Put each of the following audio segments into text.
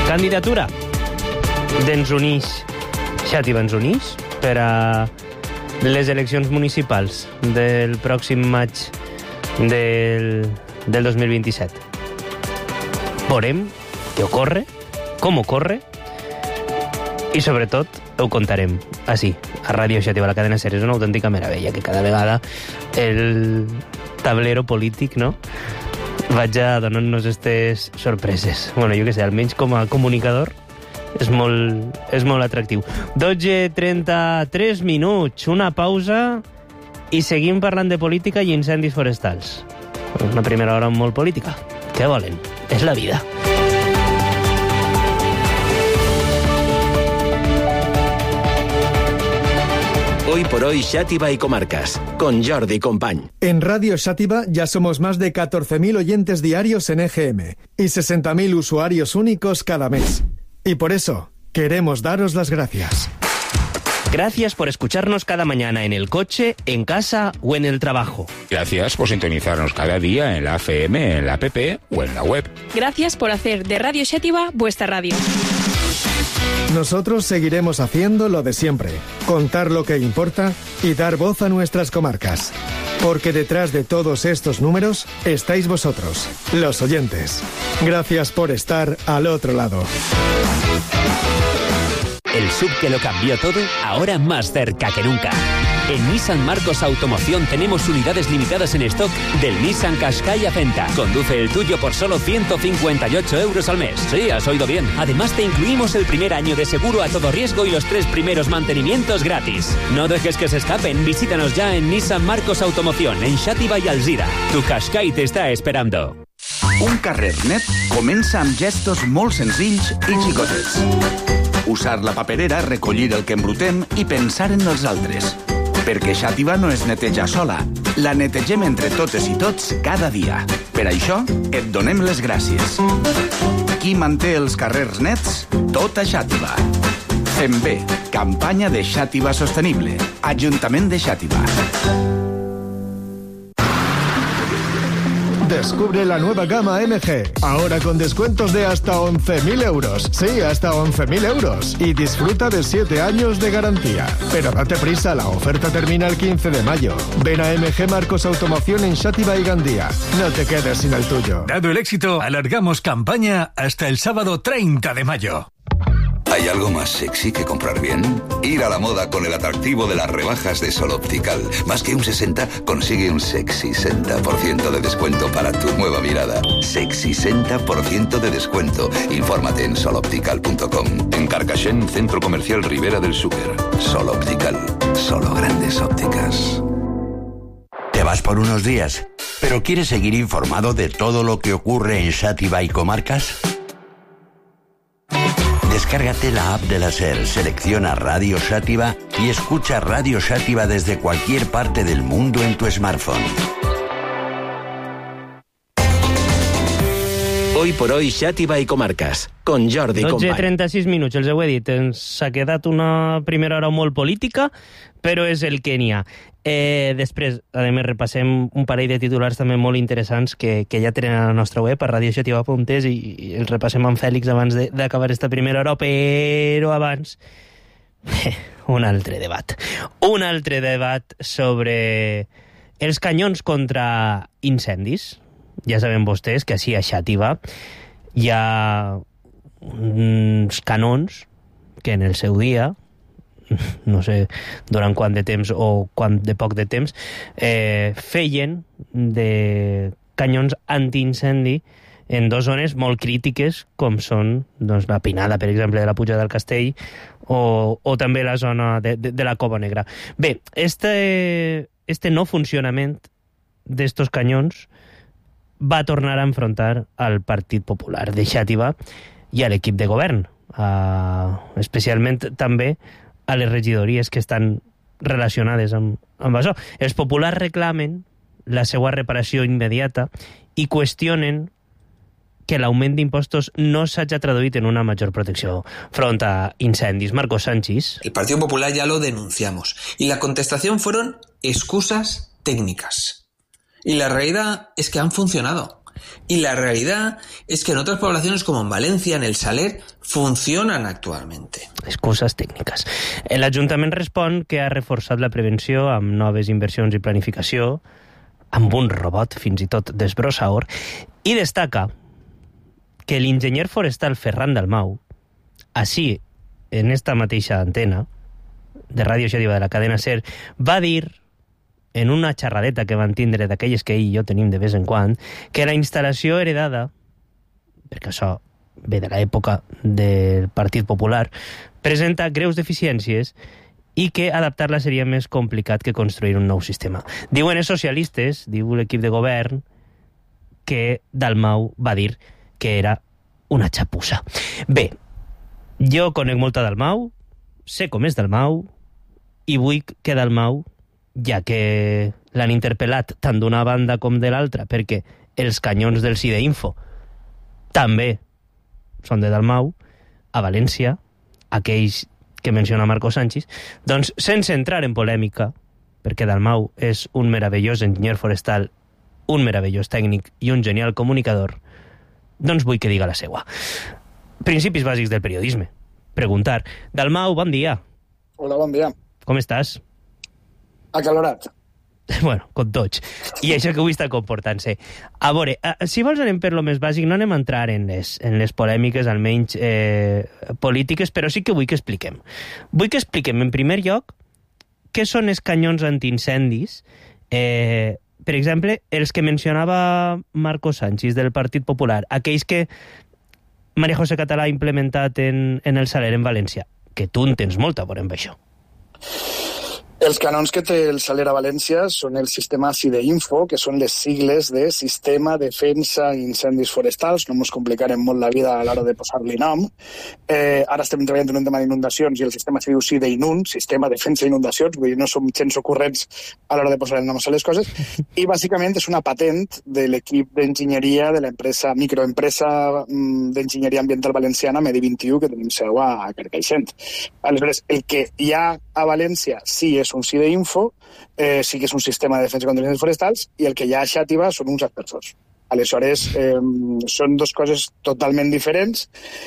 Candidatura d'ens unís, Xàtiva ens unís, per a les eleccions municipals del pròxim maig del 2027. Veurem què ocorre, com ocorre, i sobretot ho contarem així, a Ràdio Xàtiva, la cadena SER. És una autèntica meravella que cada vegada el tablero polític, no?, vaja donant-nos aquestes sorpreses. Bueno, jo què sé, almenys com a comunicador és molt atractiu. 12:33 minuts, una pausa i seguim parlant de política i incendis forestals. Una primera hora molt política. Què volen? És la vida. Hoy por hoy, Xàtiva y comarcas, con Jordi Company. En Radio Xàtiva ya somos más de 14.000 oyentes diarios en EGM y 60.000 usuarios únicos cada mes. Y por eso, queremos daros las gracias. Gracias por escucharnos cada mañana en el coche, en casa o en el trabajo. Gracias por sintonizarnos cada día en la FM, en la app o en la web. Gracias por hacer de Radio Xàtiva vuestra radio. Nosotros seguiremos haciendo lo de siempre, contar lo que importa y dar voz a nuestras comarcas. Porque detrás de todos estos números estáis vosotros, los oyentes. Gracias por estar al otro lado. El sub que lo cambió todo, ahora más cerca que nunca. En Nissan Marcos Automoción tenemos unidades limitadas en stock del Nissan Qashqai a venta. Conduce el tuyo por solo 158 euros al mes. Sí, has oído bien. Además te incluimos el primer año de seguro a todo riesgo y los 3 primeros mantenimientos gratis. No dejes que se escapen, visítanos ya en Nissan Marcos Automoción, en Xàtiva y Alzira. Tu Qashqai te está esperando. Un carrer net comença amb gestos molt senzills i xicotets. Usar la paperera, recollir el que embrutem i pensar en els altres. Perquè Xàtiva no es neteja sola. La netegem entre totes i tots cada dia. Per això, et donem les gràcies. Qui manté els carrers nets? Tota Xàtiva. Fem bé. Campanya de Xàtiva Sostenible. Ajuntament de Xàtiva. Descubre la nueva gama MG, ahora con descuentos de hasta 11.000 euros. Sí, hasta 11.000 euros. Y disfruta de 7 años de garantía. Pero date prisa, la oferta termina el 15 de mayo. Ven a MG Marcos Automoción en Xàtiva y Gandía. No te quedes sin el tuyo. Dado el éxito, alargamos campaña hasta el sábado 30 de mayo. ¿Hay algo más sexy que comprar bien? Ir a la moda con el atractivo de las rebajas de Sol Optical. Más que un 60, consigue un sexy 60% de descuento para tu nueva mirada. Sexy 60% de descuento. Infórmate en soloptical.com. En Carcaixent, Centro Comercial Ribera del Súper. Sol Optical. Solo grandes ópticas. ¿Te vas por unos días, pero quieres seguir informado de todo lo que ocurre en Xàtiva y comarcas? Descárgate la app de la SER, selecciona Radio Xàtiva y escucha Radio Xàtiva desde cualquier parte del mundo en tu smartphone. Hoy por hoy, Xàtiva y comarcas, con Jordi Company. 12:36 minuts, els ho he dit. Ens ha quedat una primera hora molt política, però és el que n'hi ha. Després, a més, repassem un parell de titulars també molt interessants que ja tenen a la nostra web, a radioxativa.es, i els repassem amb Fèlix abans d'acabar esta primera hora, però abans un altre debat. Un altre debat sobre els canyons contra incendis. Ja saben vostès que així a Xàtiva hi ha uns canons que en el seu dia, no sé durant quant de temps o quant de poc de temps, feien de canyons antiincendi en dues zones molt crítiques, com són doncs, la Pinada, per exemple, de la Puja del Castell, o també la zona de la Cova Negra. Bé, este no funcionament d'estos canyons va tornar a enfrontar al Partit Popular de Xàtiva i a l'equip de govern, especialment també a les regidories que estan relacionades amb això. Els populars reclamen la seva reparació immediata i qüestionen que l'augment d'impostos no s'hagi traduït en una major protecció front a incendis. Marcos Sánchez. El Partido Popular ya lo denunciamos y la contestación fueron excusas técnicas. Y la realidad es que han funcionado. Y la realidad es que en otras poblaciones como en Valencia, en el Saler, funcionan actualmente. Excuses tècniques. L'Ajuntament respon que ha reforçat la prevenció amb noves inversions i planificació, amb un robot fins i tot d'esbrossaor, i destaca que l'enginyer forestal Ferran Dalmau, així, en esta mateixa antena de Ràdio Xàtiva de la cadena SER, va dir en una xerradeta que van tindre d'aquelles que ell i jo tenim de vez en quan, que la instal·lació heredada, perquè això ve de l'època del Partit Popular, presenta greus deficiències i que adaptar-la seria més complicat que construir un nou sistema. Diuen els socialistes, diu l'equip de govern, que Dalmau va dir que era una xapussa. Bé, jo conec molt a Dalmau, sé com és Dalmau, i vull que Dalmau, ja que l'han interpel·lat tant d'una banda com de l'altra, perquè els canyons del CIDEINFO també són de Dalmau, a València, aquells que menciona Marco Sánchez, doncs sense entrar en polèmica, perquè Dalmau és un meravellós enginyer forestal, un meravellós tècnic i un genial comunicador, doncs vull que diga la seua. Principis bàsics del periodisme. Preguntar. Dalmau, bon dia. Hola, bon dia. Com estàs? Acalorat. Bueno, com tots. I això que avui està comportant-se. A veure, si vols anem per lo més bàsic, no anem a entrar en les polèmiques, almenys polítiques, però sí que vull que expliquem. Vull que expliquem, en primer lloc, què són els canyons antiincendis. Per exemple, els que mencionava Marco Sánchez, del Partit Popular, aquells que María José Català ha implementat en el Saler, en València, que tu en tens molt a veure amb això. Els canons que té el Saler a València són el sistema CIDEINFO, que són les sigles de Sistema Defensa Incendis Forestals. No ens complicarem molt la vida a l'hora de posar-li nom. Ara estem treballant en un tema d'inundacions i el sistema se diu CIDEINUN, Sistema Defensa Inundacions, vull dir, no som gens ocurrents a l'hora de posar el nom a les coses. I bàsicament és una patent de l'equip d'enginyeria de l'empresa, microempresa d'enginyeria ambiental valenciana, Medi21, que tenim seu a Carcaixent. Aleshores, el que hi ha a València sí és un CIDEINFO, sí que és un sistema de defensa contra incendis forestals, i el que hi ha a Xàtiva són uns aspersors. Aleshores, són dues coses totalment diferents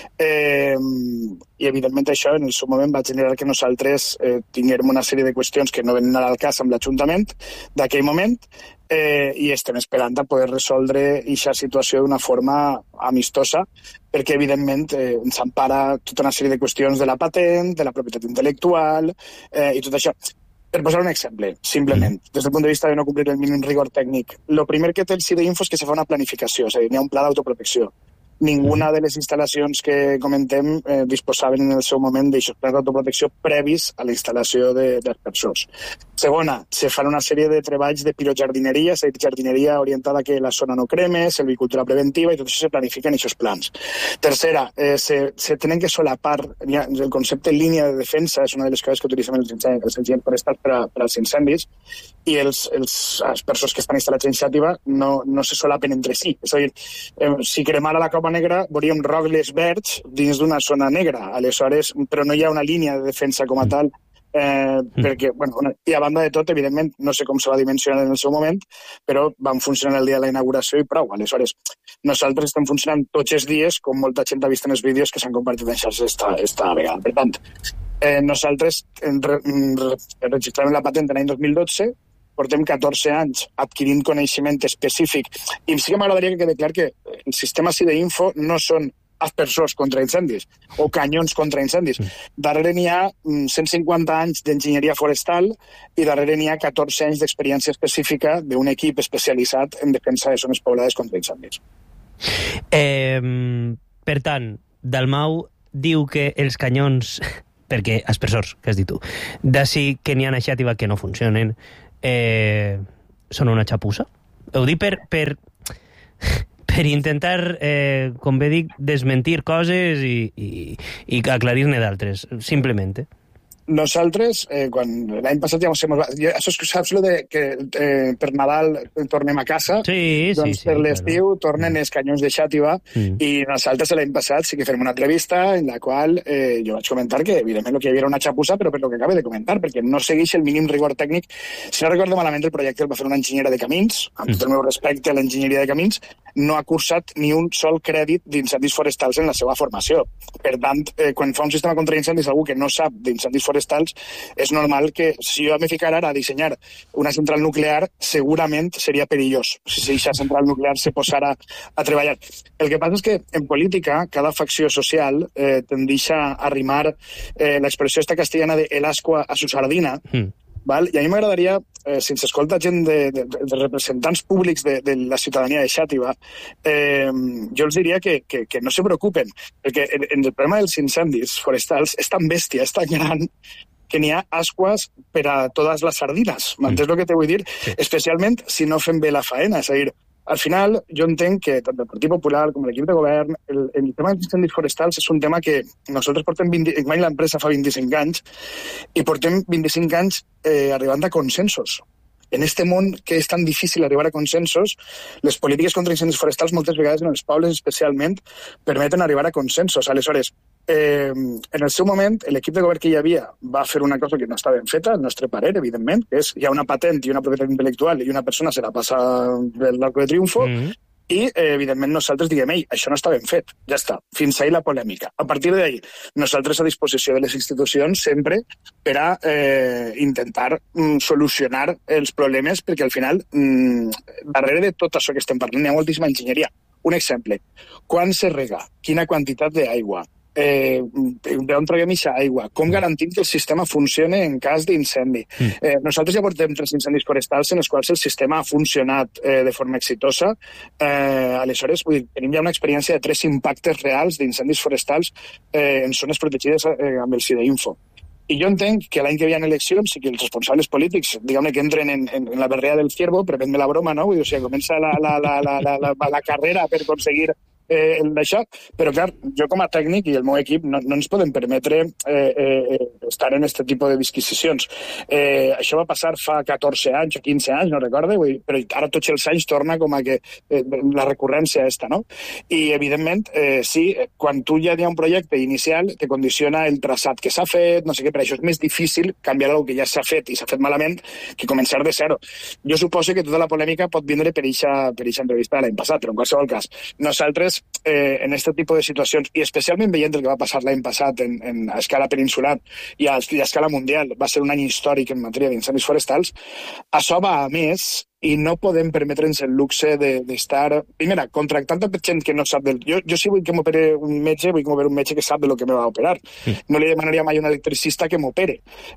i, evidentment, això en el seu moment va generar que nosaltres tinguem una sèrie de qüestions que no venen al cas amb l'Ajuntament d'aquell moment i estem esperant a poder resoldre aquesta situació d'una forma amistosa, perquè, evidentment, ens empara tota una sèrie de qüestions de la patent, de la propietat intel·lectual i tot això. Per posar un exemple, simplement, des del punt de vista de no complir el mínim rigor tècnic, el primer que té el CIDEINFO és que se fa una planificació, és a dir, n'hi ha un pla d'autoprotecció. Ninguna de les instal·lacions que comentem disposaven en el seu moment d'aixòs plans d'autoprotecció previs a la instal·lació d'aspersors. Segona, se fan una sèrie de treballs de pirojardineria, és a dir, jardineria orientada a que la zona no creme, silvicultura preventiva, i tot això se planifica en aquests plans. Tercera, se tenen que solapar, el concepte en línia de defensa és una de les coses que utilitzem els enginyers forestals per als incendis, i els aspersors que estan instal·lats en Xàtiva no se solapen entre si. És a dir, si cremara la Cova Negra, veuríem rogles verds dins d'una zona negra, aleshores, però no hi ha una línia de defensa com a tal, perquè, bueno, i a banda de tot, evidentment, no sé com se va dimensionar en el seu moment, però van funcionar el dia de la inauguració i prou. Aleshores, nosaltres estem funcionant tots els dies, com molta gent ha vist en els vídeos que s'han compartit en xarxes esta vegada. Per tant, nosaltres registrem la patent l'any 2012, portem 14 anys adquirint coneixement específic, i sí que m'agradaria que quede clar que el sistema CIDEINFO no són aspersors contra incendis o canyons contra incendis. Darrere n'hi ha 150 anys d'enginyeria forestal i darrere n'hi ha 14 anys d'experiència específica d'un equip especialitzat en defensa de zones poblades contra incendis. Per tant, Dalmau diu que els canyons, perquè aspersors, que has dit tu, d'ací que n'hi ha a Xàtiva que no funcionen, són una xapussa? Ho dic per intentar, com bé dic, desmentir coses i aclarir-ne d'altres, simplement. nosaltres, quan l'any passat ja això és que saps lo de que per Nadal tornem a casa, doncs per l'estiu tornen els canyons de Xàtiva, i nosaltres l'any passat sí que fem una entrevista en la qual jo vaig comentar que evidentment el que hi havia era una xapussa, però per lo que acabo de comentar, perquè no segueix el mínim rigor tècnic. Si no recordo malament, el projecte el va fer una enginyera de camins, amb tot el meu respecte a l'enginyeria de camins, no ha cursat ni un sol crèdit d'incendis forestals en la seva formació. Per tant, quan fa un sistema contra incendis algú que no sap d'incendis forestals, és normal que si jo me ficara ara a dissenyar una central nuclear, segurament seria perillós si aquesta central nuclear se posara a treballar. El que passa és que en política cada facció social tendeix a arrimar l'expressió esta castellana de el ascua a su sardina, val? I a mi m'agradaria, si ens escolta gent de representants públics de la ciutadania de Xàtiva, jo els diria que no se preocupen, perquè el problema dels incendis forestals és tan bèstia, és tan gran, que n'hi ha ascuas per a totes les sardines. M'entens el que te vull dir? Especialment si no fem bé la faena. És a dir, al final, jo entenc que tant el Partit Popular com l'equip de govern, el tema dels incendis forestals és un tema que nosaltres portem l'empresa fa 25 anys, i portem 25 anys arribant a consensos. En este món que és tan difícil arribar a consensos, les polítiques contra incendis forestals moltes vegades en els pobles especialment permeten arribar a consensos. Aleshores, en el seu moment, l'equip de govern que hi havia va fer una cosa que no està ben feta, al nostre parer, evidentment, que és hi ha una patent i una propietat intel·lectual i una persona se la passa l'Arco de Triunfo, i, evidentment, nosaltres diguem, això no està ben fet, ja està, fins ahí la polèmica. A partir d'ahí, nosaltres a disposició de les institucions sempre per a intentar solucionar els problemes, perquè al final, darrere de tot això que estem parlant, hi ha moltíssima enginyeria. Un exemple, quan se rega, quina quantitat d'aigua, d'on traguem aquesta aigua, com garantim que el sistema funcioni en cas d'incendi. Nosaltres ja portem 3 incendis forestals en els quals el sistema ha funcionat de forma exitosa. Aleshores, tenim ja una experiència de 3 impactes reals d'incendis forestals en zones protegides amb el CIDEINFO. I jo entenc que l'any que hi ha eleccions i que els responsables polítics, diguem-ne, que entren en la berrea del ciervo, permet-me la broma, no? Vull dir, o sigui, comença la carrera per aconseguir d'això, però clar, jo com a tècnic i el meu equip no ens podem permetre estar en aquest tipus de disquisicions. Això va passar fa 14 anys o 15 anys, no recorde, però ara tots els anys torna com a que la recurrència esta, no? I evidentment, sí, quan tu ja hi ha un projecte inicial que condiciona el traçat que s'ha fet, no sé què, per això és més difícil canviar alguna que ja s'ha fet i s'ha fet malament que començar de zero. Jo suposo que tota la polèmica pot vindre per eixa entrevista de l'any passat, però en qualsevol cas, nosaltres en aquest tipus de situacions, i especialment veient el que va passar l'any passat a escala peninsular i a escala mundial, va ser un any històric en matèria d'incendis forestals, això va a més i no podem permetre'ns el luxe d'estar, primera, contractant gent que no sap del... Jo si vull que m'opere un metge, vull que m'opere un metge que sap del que me va operar. No li demanaria mai a un electricista que m'opere.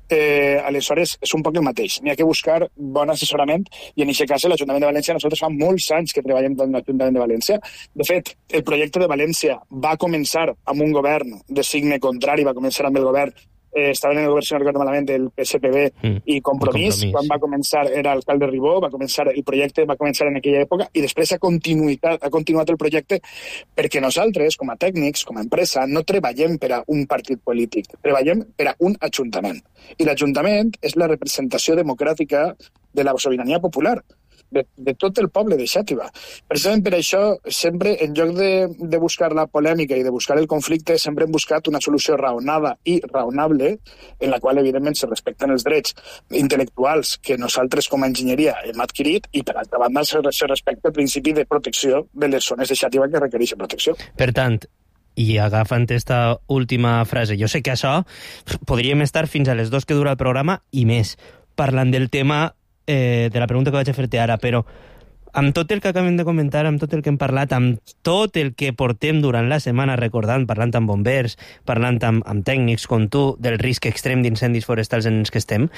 Aleshores, és un poc el mateix. N'hi ha que buscar bon assessorament, i en aquest cas l'Ajuntament de València, nosaltres fa molts anys que treballem amb l'Ajuntament de València. De fet, el projecte de València va començar amb un govern de signe contrari, va començar amb el govern estaven en el govern, si no recordo malament, del PSPB i Compromís. Quan va començar, era alcalde Ribó, el projecte va començar en aquella època i després ha continuat el projecte perquè nosaltres, com a tècnics, com a empresa, no treballem per a un partit polític, treballem per a un ajuntament. I l'Ajuntament és la representació democràtica de la sobirania popular, de tot el poble de Xàtiva. Precisament per això, sempre, en lloc de buscar la polèmica i de buscar el conflicte, sempre hem buscat una solució raonada i raonable, en la qual, evidentment, se respecten els drets intel·lectuals que nosaltres, com a enginyeria, hem adquirit, i, per altra banda, se respecta el principi de protecció de les zones de Xàtiva que requereixen protecció. Per tant, i agafant esta última frase, jo sé que això podríem estar fins a les 2 que dura el programa i més, parlant del tema de la pregunta que vaig a fer-te ara, però amb tot el que acabem de comentar, amb tot el que hem parlat, amb tot el que portem durant la setmana recordant, parlant amb bombers, parlant amb tècnics com tu, del risc extrem d'incendis forestals en els que estem,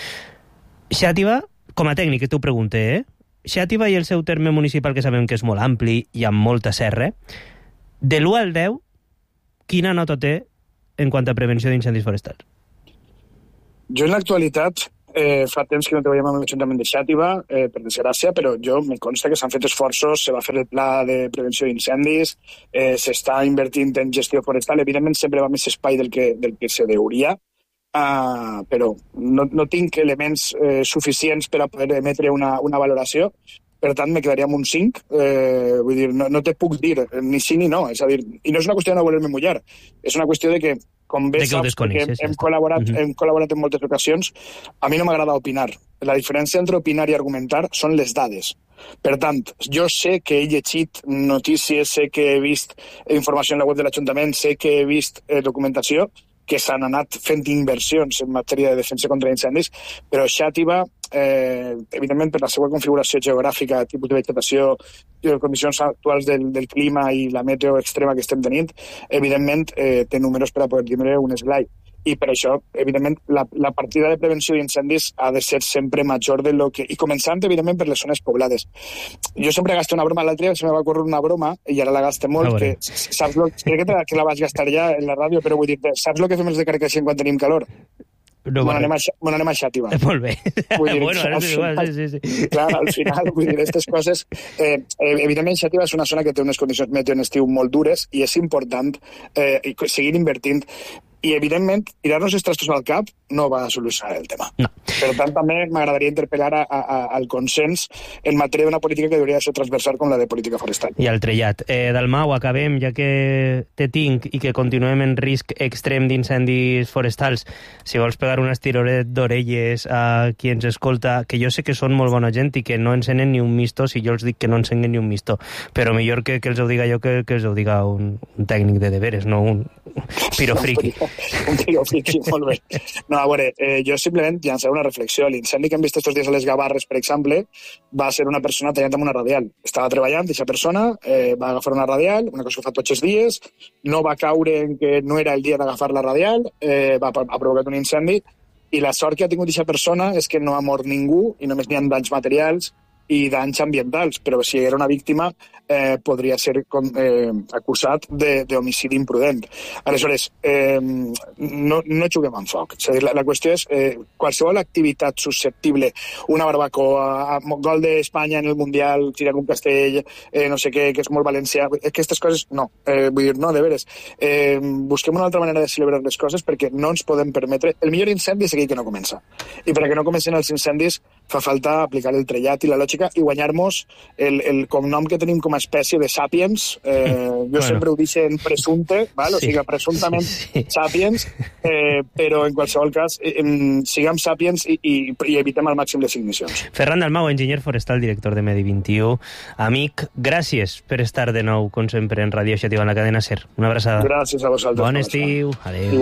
Xàtiva, com a tècnic, que t'ho pregunte, Xàtiva i el seu terme municipal, que sabem que és molt ampli i amb molta serra, de l'1 al 10, quina nota té en quant a prevenció d'incendis forestals? Jo en l'actualitat fa temps que no treballem amb l'Ajuntament de Xàtiva, per desgràcia, però jo me consta que s'han fet esforços, se va fer el pla de prevenció d'incendis, s'està invertint en gestió forestal, evidentment sempre va més espai del que se deuria, però no tinc elements suficients per a poder emetre una valoració. Per tant, me quedaria amb un 5. Vull dir, no te puc dir ni sí ni no. És a dir, i no és una qüestió de no voler-me mullar. És una qüestió de que, com bé saps, perquè hem col·laborat en moltes ocasions, a mi no m'agrada opinar. La diferència entre opinar i argumentar són les dades. Per tant, jo sé que he llegit notícies, sé que he vist informació en la web de l'Ajuntament, sé que he vist documentació, que s'han anat fent inversions en matèria de defensa contra incendis, però Xàtiva, evidentment per la seva configuració geogràfica, tipus de vegetació, condicions actuals del clima i la meteo extrema que estem tenint, evidentment té números per a poder tindre un esglai. I per això, evidentment, la partida de prevenció d'incendis ha de ser sempre major de lo que... I començant, evidentment, per les zones poblades. Jo sempre gasto una broma, l'altre dia se me va ocórrer una broma, i ara la gaste molt, que saps crec que la vas gastar ja en la ràdio, però vull dir, saps el que fem els de Carcaixent quan tenim calor? No, anem a Xàtiva. Molt bé. Dir, bueno, ara sí. Clar, al final, vull dir, aquestes coses... evidentment, Xàtiva és una zona que té unes condicions meteo en estiu molt dures i és important seguir invertint. I, evidentment, tirar-nos els trastos al cap no va a solucionar el tema. No. Per tant, també m'agradaria interpel·lar al consens en matèria d'una política que hauria de ser transversal com la de política forestal. I al trellat. Dalmau, acabem, ja que te tinc i que continuem en risc extrem d'incendis forestals. Si vols pegar un estiroret d'orelles a qui ens escolta, que jo sé que són molt bona gent i que no encenen ni un misto si jo els dic que no encenen ni un misto, però millor que els ho diga jo que els ho diga un tècnic de deberes, no un pirofriqui. Un pirofriqui, molt bé. No, a veure, jo simplement llançaré una reflexió. L'incendi que hem vist aquests dies a les Gavarres, per exemple, va ser una persona tallant amb una radial. Estava treballant, aquesta persona va agafar una radial, una cosa que fa tots els dies, no va caure en que no era el dia d'agafar la radial, ha provocat un incendi, i la sort que ha tingut aquesta persona és que no ha mort ningú i només n'hi ha danys materials i danys ambientals, però si era una víctima podria ser acusat d'homicidi imprudent. Aleshores, no juguem amb foc. És a dir, la qüestió és qualsevol activitat susceptible, una barbacoa, gol d'Espanya en el Mundial, tirar un castell, no sé què, que és molt valencià, aquestes coses no. Vull dir, no, de veres. Busquem una altra manera de celebrar les coses perquè no ens podem permetre... El millor incendi és aquell que no comença. I perquè no comencen els incendis fa falta aplicar el trellat i la lògica i guanyar-nos el cognom que tenim com a espècie de sapiens. Jo sempre ho dic en presumpte, val? O sigui, presumptament sapiens, però en qualsevol cas siguem sapiens i evitem al màxim les ignicions. Ferran Dalmau, enginyer forestal, director de Medi 21. Amic, gràcies per estar de nou, com sempre, en Ràdio Xàtiva, en la cadena SER. Una abraçada. Gràcies a vosaltres. Bon estiu. Adéu.